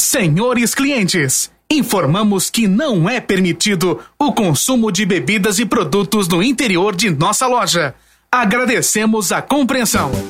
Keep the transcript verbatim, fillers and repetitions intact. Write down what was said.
Senhores clientes, informamos que não é permitido o consumo de bebidas e produtos no interior de nossa loja. Agradecemos a compreensão.